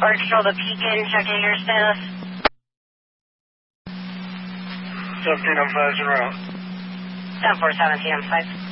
Fire Control to Pekin, checking your status. 17 on 5 en route. 10-4-17 on 5.